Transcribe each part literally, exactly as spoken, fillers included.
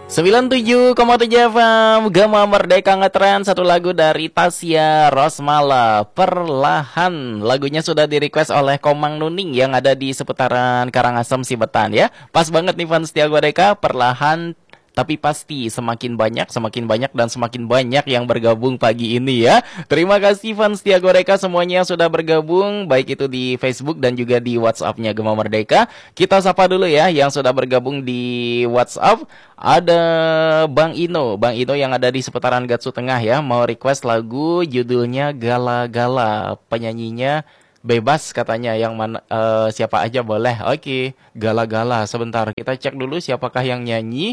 sembilan puluh tujuh koma tujuh F M Gema Merdeka ngetren satu lagu dari Tasya Rosmala, Perlahan. Lagunya sudah di-request oleh Komang Nuning yang ada di seputaran Karangasem Sibetan ya. Pas banget nih fans Setia Godeka, Perlahan tapi pasti semakin banyak, semakin banyak, dan semakin banyak yang bergabung pagi ini ya. Terima kasih fans Setia Godeka semuanya yang sudah bergabung, baik itu di Facebook dan juga di WhatsApp-nya Gema Merdeka. Kita sapa dulu ya yang sudah bergabung di WhatsApp. Ada Bang Ino, Bang Ino yang ada di seputaran Gatsu Tengah ya. Mau request lagu judulnya Gala-Gala, penyanyinya bebas katanya, yang mana uh, siapa aja boleh. Oke, Gala-Gala. Sebentar, kita cek dulu siapakah yang nyanyi.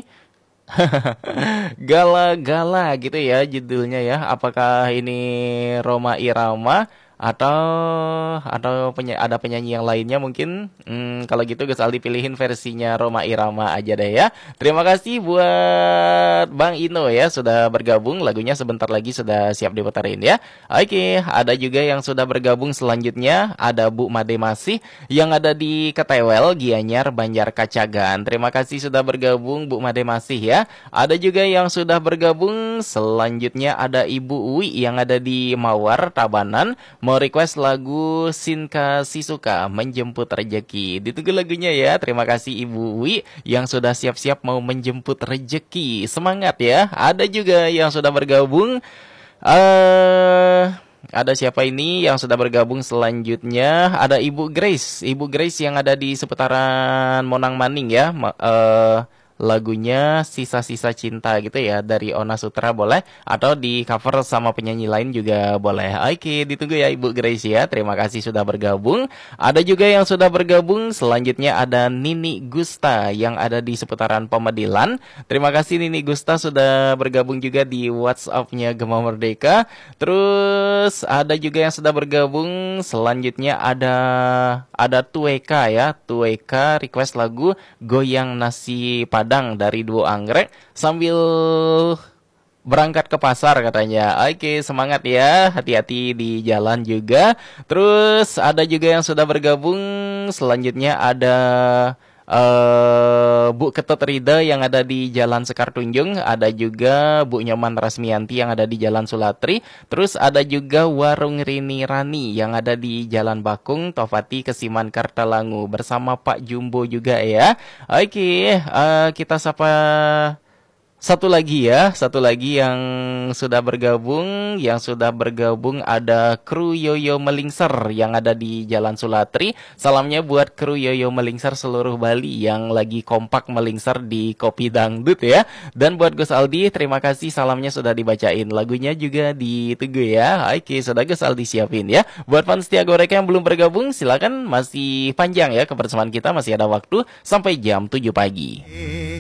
Gala-Gala gitu ya judulnya ya. Apakah ini Rhoma Irama atau atau peny- ada penyanyi yang lainnya mungkin? Hmm, kalau gitu Gus Aldi pilihin versinya Rhoma Irama aja deh ya. Terima kasih buat Bang Ino ya sudah bergabung. Lagunya sebentar lagi sudah siap diputerin ya. Oke, ada juga yang sudah bergabung selanjutnya. Ada Bu Made Masih yang ada di Ketewel, Gianyar, Banjar Kacagan. Terima kasih sudah bergabung Bu Made Masih ya. Ada juga yang sudah bergabung selanjutnya, ada Ibu Uwi yang ada di Mawar, Tabanan. Mau request lagu Sinka Sisuka, Menjemput Rejeki. Ditunggu lagunya ya. Terima kasih Ibu Uwi yang sudah siap-siap mau menjemput rejeki. Semangat ya. Ada juga yang sudah bergabung. Eh... Uh... Ada siapa ini yang sudah bergabung selanjutnya? Ada Ibu Grace, Ibu Grace yang ada di seputaran Monang Maning ya. Ma- uh, lagunya Sisa-Sisa Cinta gitu ya dari Ona Sutra boleh, atau di cover sama penyanyi lain juga boleh. Oke, ditunggu ya Ibu Grace ya. Terima kasih sudah bergabung. Ada juga yang sudah bergabung selanjutnya, ada Nini Gusta yang ada di seputaran Pemedilan. Terima kasih Nini Gusta sudah bergabung juga di WhatsApp-nya Gema Merdeka. Terus ada juga yang sudah bergabung selanjutnya, ada ada Tueka ya. Tueka request lagu Goyang Nasi Padang dari Duo Anggrek sambil berangkat ke pasar katanya. Oke, semangat ya. Hati-hati di jalan juga. Terus ada juga yang sudah bergabung selanjutnya, ada Uh, Bu Ketut Rida yang ada di Jalan Sekar Tunjung. Ada juga Bu Nyoman Rasmianti yang ada di Jalan Sulatri. Terus ada juga Warung Rini Rani yang ada di Jalan Bakung, Tofati, Kesiman, Kartalangu, bersama Pak Jumbo juga ya. Oke, uh, kita sapa satu lagi ya, satu lagi yang sudah bergabung, yang sudah bergabung ada kru Yoyo Melingser yang ada di Jalan Sulatri. Salamnya buat kru Yoyo Melingser seluruh Bali yang lagi kompak melingser di Kopi Dangdut ya. Dan buat Gus Aldi, terima kasih salamnya sudah dibacain. Lagunya juga ditunggu ya. Oke, sudah Gus Aldi siapin ya. Buat fans Setia Godeka yang belum bergabung, silakan, masih panjang ya kebersamaan kita, masih ada waktu sampai jam tujuh pagi.